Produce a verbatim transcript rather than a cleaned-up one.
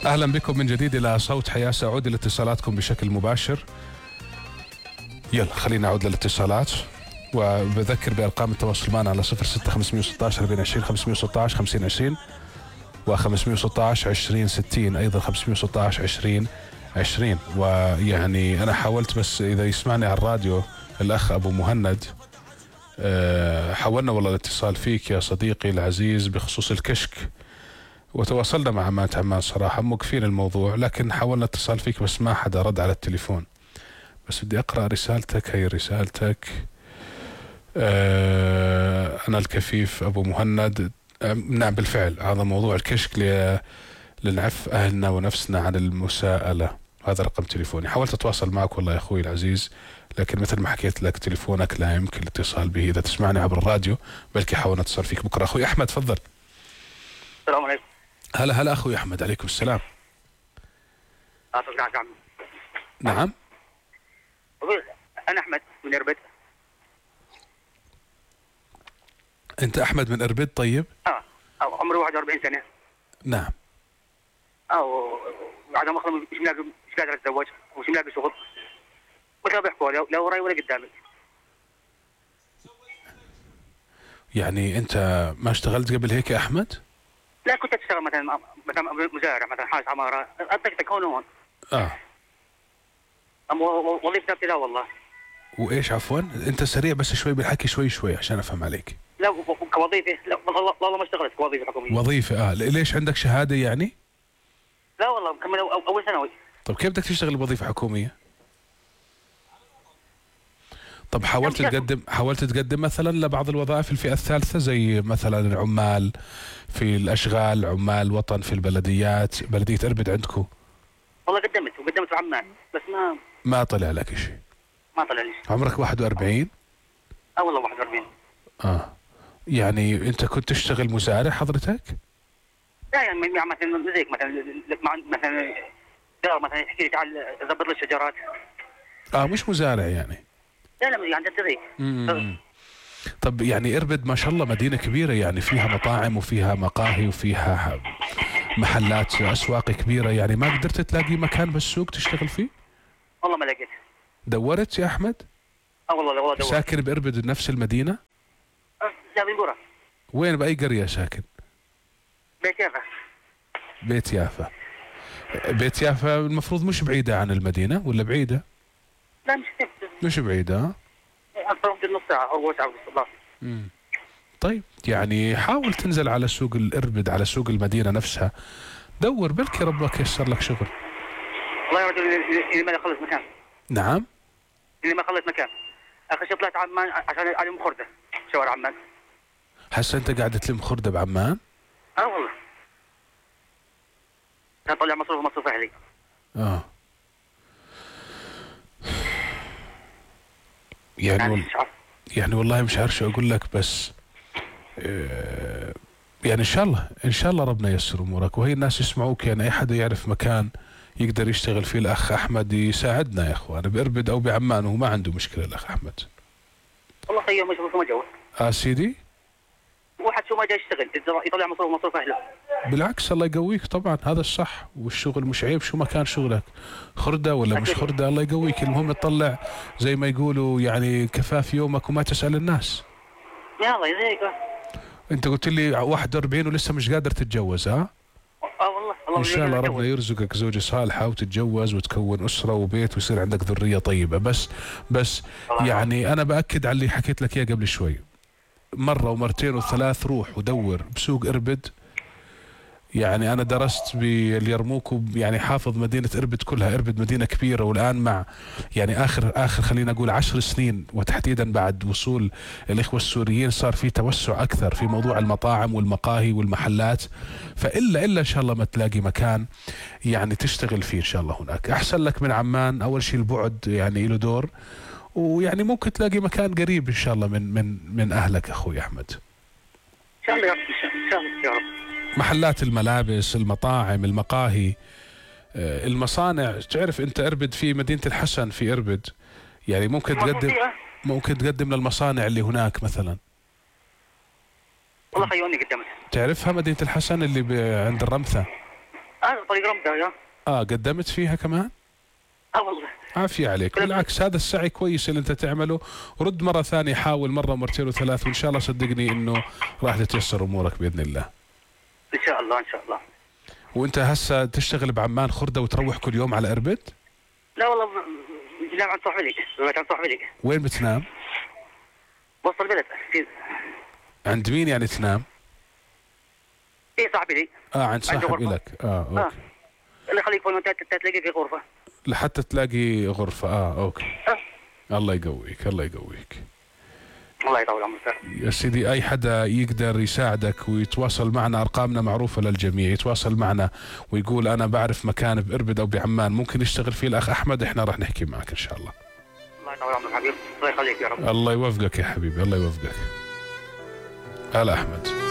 أهلا بكم من جديد إلى صوت حياة. سأعود لاتصالاتكم بشكل مباشر. يلا خلينا نعود للاتصالات، وبذكر بأرقام التواصل معنا على صفر ستة خمسمئة وستة عشر أربعين عشرين خمسمئة وستة عشر خمسين عشرين وخمسمئة وستة عشر عشرين ستين، أيضا خمسمئة وستة عشر عشرين عشرين. ويعني أنا حاولت، بس إذا يسمعني على الراديو الأخ أبو مهند، أه حاولنا والله الاتصال فيك يا صديقي العزيز بخصوص الكشك، وتواصلنا مع عمان عمان صراحة موقفين الموضوع، لكن حاولنا اتصال فيك بس ما حدا رد على التليفون. بس بدي أقرأ رسالتك. هي رسالتك. أه أنا الكفيف أبو مهند. أه نعم بالفعل هذا موضوع الكشك لنعف أهلنا ونفسنا عن المساءلة. هذا رقم تليفوني. حاولت أتواصل معك والله يا أخوي العزيز، لكن مثل ما حكيت لك تليفونك لا يمكن الاتصال به. إذا تسمعني عبر الراديو بلكي حاول أتصل فيك بكرة. أخوي أحمد تفضل. السلام عليكم. هلا هلا أخوي أحمد. عليكم السلام. نعم. أنا أحمد من إربد. أنت أحمد من إربد؟ طيب. آه عمري واحد وأربعين سنة. نعم. أو بعد ما أخلص مش ملاقي، مش قادر أتزوج ومش ملاقي شغل. وتابع حولي لا وراي ولا قدامي. يعني أنت ما اشتغلت قبل هيك يا أحمد؟ لا كنت أشتغل مثلا مثلا مزارع، مثلا حارس عمارة، أتك هون وهون. آه. أما وظيفتي ابتداء والله. وإيش عفوا؟ أنت سريع بس شوي بالحكي، شوي شوي عشان أفهم عليك. لا كوظيفة، لا والله والله ما اشتغلت كوظيفة حكومية. وظيفة آه. ليش عندك شهادة يعني؟ لا والله مكمل أول ثانوي. طب كيف بدك تشتغل بوظيفة حكومية؟ طب حاولت تقدم حاولت تقدم مثلا لبعض الوظائف الفئة الثالثة زي مثلا العمال في الأشغال، عمال وطن في البلديات، بلدية إربد عندكم؟ والله قدمت وقدمت في عمان بس ما ما طلع لك شيء. ما طلع لي. عمرك واحد وأربعين؟ اه والله واحد وأربعين. اه يعني انت كنت تشتغل مزارع حضرتك؟ لا يعني مثلا زيك مثلا مثلا دار مثلا يحكي لي تعال ضبط لي الشجرات. اه مش مزارع يعني. لا لا يعني انت زيك. طب يعني إربد ما شاء الله مدينة كبيرة، يعني فيها مطاعم وفيها مقاهي وفيها محلات أسواق كبيرة، يعني ما قدرت تلاقي مكان بالسوق تشتغل فيه؟ والله ما لقيت. دورت يا أحمد؟ اه والله والله دورت. ساكن بإربد نفس المدينة؟ اه لا بالقرى. وين بأي قرية ساكن؟ بيت يافا. بيت يافا. بيت يافا المفروض مش بعيدة عن المدينة ولا بعيدة؟ لا مش مش بعيدة ها؟ أكثر من نص ساعة أو ساعة ونص. امم طيب يعني حاول تنزل على سوق الإربد، على سوق المدينة نفسها، دور بلكي ربك ييسر لك شغل. والله يا رجل اللي ما خلص مكان. نعم؟ اللي ما خلص مكان. أخي طلعت عمان عشان ألم خردة شوارع عمان. هسه أنت قاعد تلم خردة بعمان؟ اه والله. أطلع مصروف ومصروف أهلي. اه يعني وال... يعني والله مش عارف شو اقول لك، بس آه يعني ان شاء الله ان شاء الله ربنا ييسر امورك، وهي الناس يسمعوك، يعني اي حدا يعرف مكان يقدر يشتغل فيه الاخ احمد يساعدنا يا اخوان بإربد او بعمان، وما عنده مشكله الاخ احمد. والله خيو مش ما جوه. اه سيدي. واحد شو ما جاي يشتغل يطلع مصروف مصروف اهله. بالعكس الله يقويك طبعا، هذا الصح، والشغل مش عيب شو ما كان شغلك، خردة ولا مش خردة الله يقويك، المهم تطلع زي ما يقولوا يعني كفاف يومك وما تسأل الناس. يا الله يزيك. انت قلت لي واحد وأربعين ولسه مش قادر تتجوز ها؟ اه والله الله ان شاء الله ربنا يرزقك زوجة صالحة وتتجوز وتكون أسرة وبيت ويصير عندك ذرية طيبة. بس بس يعني أنا بأكد على اللي حكيت لك إياه قبل شوي، مرة ومرتين وثلاث روح ودور بسوق إربد. يعني أنا درست باليرموك، يعني حافظ مدينة إربد كلها. إربد مدينة كبيرة، والآن مع يعني آخر آخر خلينا نقول عشر سنين، وتحديدا بعد وصول الإخوة السوريين صار في توسع أكثر في موضوع المطاعم والمقاهي والمحلات، فإلا إلا إن شاء الله ما تلاقي مكان يعني تشتغل فيه إن شاء الله هناك. أحسن لك من عمان، أول شيء البعد يعني له دور، ويعني ممكن تلاقي مكان قريب إن شاء الله من من من أهلك أخوي أحمد. إن شاء الله يا رب. إن شاء الله يا رب. محلات الملابس، المطاعم، المقاهي، المصانع. تعرف انت إربد في مدينة الحسن في إربد، يعني ممكن تقدم ممكن تقدم للمصانع اللي هناك مثلا. والله خيوني قدمت. تعرفها مدينة الحسن اللي عند الرمثة؟ اه البوليجرام بدايه. اه قدمت فيها كمان؟ اه والله. عافية عليك، بالعكس هذا السعي كويس اللي انت تعمله، ورد مرة ثانية، حاول مرة مرتين وثلاث، وان شاء الله صدقني انه راح تتيسر امورك باذن الله. ان شاء الله ان شاء الله. وانت هسه تشتغل بعمان خردة وتروح كل يوم على اربد؟ لا والله بنام عند صاحبي لي، بنام عند صاحبي لي. وين بتنام؟ وسط البلد في. عند مين يعني تنام؟ في صاحبي لي. اه عند صاحب لك. اه اوكي. آه. اللي يخليك فون تلاقي في غرفة. لحتى تلاقي غرفة. اه اوكي. آه. الله يقويك، الله يقويك. الله يطول عمرك يا سيدي، اي حدا يقدر يساعدك ويتواصل معنا، ارقامنا معروفة للجميع، يتواصل معنا ويقول انا بعرف مكان باربد او بعمان ممكن يشتغل فيه الاخ احمد، احنا راح نحكي معك ان شاء الله. الله يطول عمرك حبيبي، الله يخليك يا رب. الله يوفقك يا حبيبي، الله يوفقك. هلا احمد.